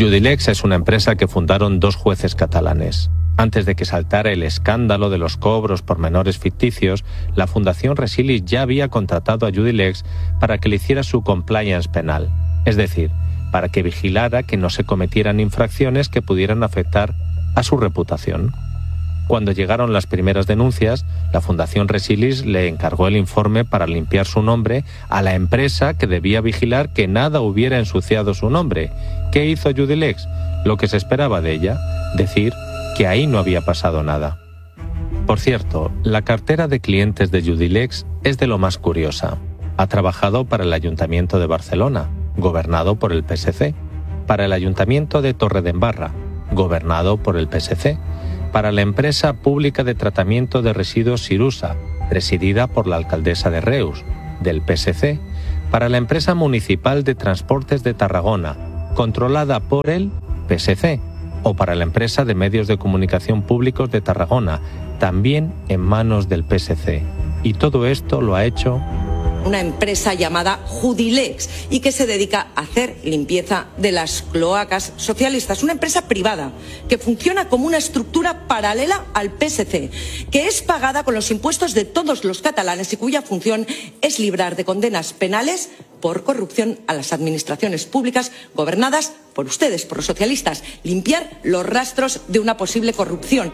Judilex es una empresa que fundaron dos jueces catalanes. Antes de que saltara el escándalo de los cobros por menores ficticios, la Fundación Resilis ya había contratado a Judilex para que le hiciera su compliance penal, es decir, para que vigilara que no se cometieran infracciones que pudieran afectar a su reputación. Cuando llegaron las primeras denuncias, la Fundación Resilis le encargó el informe para limpiar su nombre a la empresa que debía vigilar que nada hubiera ensuciado su nombre. ¿Qué hizo Judilex? Lo que se esperaba de ella, decir que ahí no había pasado nada. Por cierto, la cartera de clientes de Judilex es de lo más curiosa. Ha trabajado para el Ayuntamiento de Barcelona, gobernado por el PSC, para el Ayuntamiento de Torredembarra, gobernado por el PSC, para la empresa pública de tratamiento de residuos Sirusa, presidida por la alcaldesa de Reus, del PSC, para la empresa municipal de transportes de Tarragona, controlada por el PSC, o para la empresa de medios de comunicación públicos de Tarragona, también en manos del PSC. Y todo esto lo ha hecho una empresa llamada Judilex y que se dedica a hacer limpieza de las cloacas socialistas. Una empresa privada que funciona como una estructura paralela al PSC, que es pagada con los impuestos de todos los catalanes y cuya función es librar de condenas penales por corrupción a las administraciones públicas gobernadas por ustedes, por los socialistas, limpiar los rastros de una posible corrupción.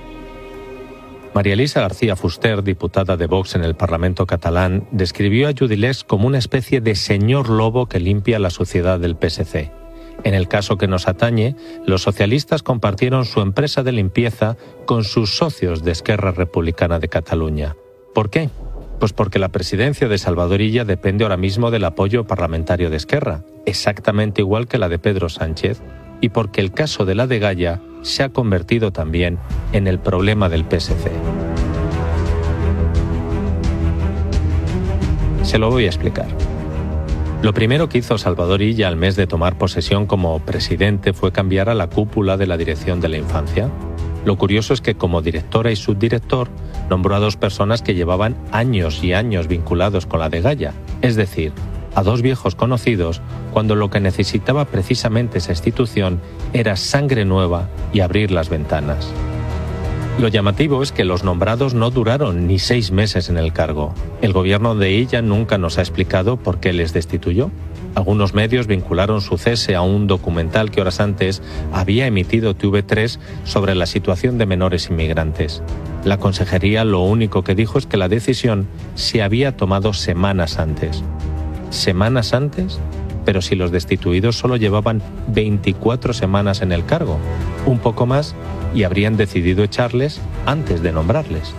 María Elisa García Fuster, diputada de Vox en el Parlamento catalán, describió a Judilex como una especie de señor lobo que limpia la suciedad del PSC. En el caso que nos atañe, los socialistas compartieron su empresa de limpieza con sus socios de Esquerra Republicana de Cataluña. ¿Por qué? Pues porque la presidencia de Salvador Illa depende ahora mismo del apoyo parlamentario de Esquerra, exactamente igual que la de Pedro Sánchez, y porque el caso de la Degaya se ha convertido también en el problema del PSC. Se lo voy a explicar. Lo primero que hizo Salvador Illa al mes de tomar posesión como presidente fue cambiar a la cúpula de la Dirección de la Infancia. Lo curioso es que como directora y subdirector nombró a dos personas que llevaban años y años vinculados con la Degaya, es decir, a dos viejos conocidos, cuando lo que necesitaba precisamente esa institución era sangre nueva y abrir las ventanas. Lo llamativo es que los nombrados no duraron ni 6 meses en el cargo. El gobierno de Illa nunca nos ha explicado por qué les destituyó. Algunos medios vincularon su cese a un documental que horas antes había emitido TV3 sobre la situación de menores inmigrantes. La consejería lo único que dijo es que la decisión se había tomado semanas antes. ¿Semanas antes? Pero si los destituidos solo llevaban 24 semanas en el cargo, un poco más, y habrían decidido echarles antes de nombrarles.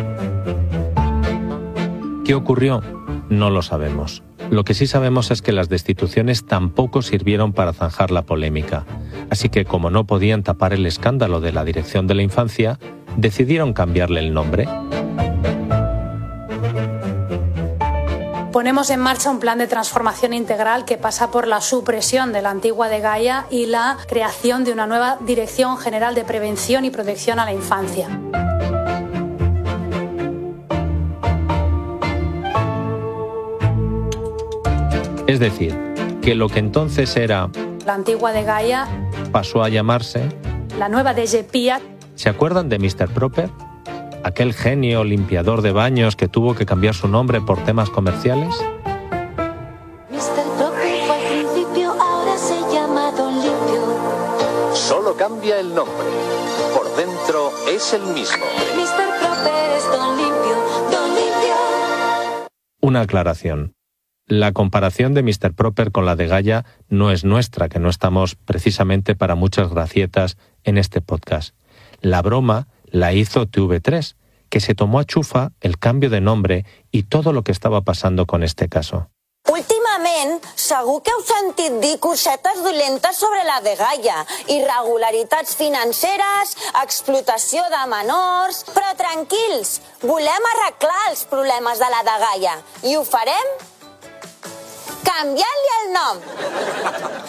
¿Qué ocurrió? No lo sabemos. Lo que sí sabemos es que las destituciones tampoco sirvieron para zanjar la polémica. Así que, como no podían tapar el escándalo de la Dirección de la Infancia, decidieron cambiarle el nombre. Ponemos en marcha un plan de transformación integral que pasa por la supresión de la antigua Degaya y la creación de una nueva Dirección General de Prevención y Protección a la Infancia. Es decir, que lo que entonces era la antigua Degaya pasó a llamarse la nueva DGPIA. ¿Se acuerdan de Mr. Proper? Aquel genio limpiador de baños que tuvo que cambiar su nombre por temas comerciales. Mr. Proper fue al principio, ahora se llama Don Limpio. Solo cambia el nombre. Por dentro es el mismo. Mr. Proper es Don Limpio, Don Limpio. Una aclaración. La comparación de Mr. Proper con la Degaya no es nuestra, que no estamos precisamente para muchas gracietas en este podcast. La broma la hizo TV3, que se tomó a chufa el cambio de nombre y todo lo que estaba pasando con este caso. Últimament, segur que heu sentit dir cosetes dolentes sobre la Degaya, irregularitats financeres, explotació de menors... Però tranquils, volem arreglar els problemes de la Degaya i ho farem canviant-li el nom.